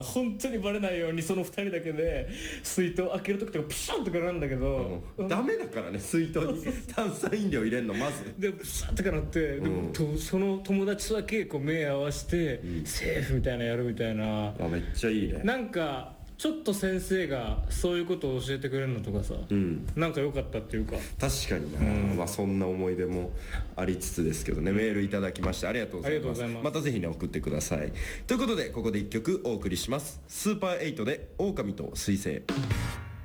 本当にバレないようにその2人だけで水筒開ける時とかピシャッとかなんだけど、 ダメだからね、水筒に炭酸飲料入れんのまずでピシャッとかなって、でもその友達とだけこう目合わせて、セーフみたいなやるみたいな。 めっちゃいいね。 なんかちょっと先生がそういうことを教えてくれるのとかさ、なんか良かったっていうか。 確かにな、そんな思い出もありつつですけどね、メールいただきましてありがとうございます。またぜひね送ってください。ということでここで1曲お送りします。スーパーエイトで狼と彗星。